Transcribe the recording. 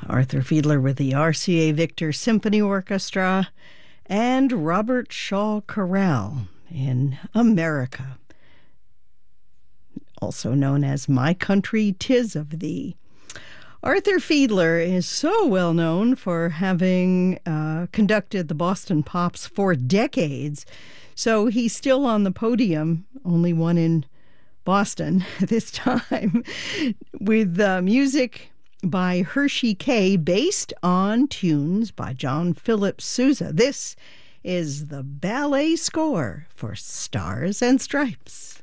Arthur Fiedler with the RCA Victor Symphony Orchestra, and Robert Shaw Chorale in America, also known as My Country 'Tis of Thee. Arthur Fiedler is so well known for having conducted the Boston Pops for decades, so he's still on the podium, only one in Boston this time, with music by Hershey K, based on tunes by John Philip Sousa. This is the ballet score for Stars and Stripes.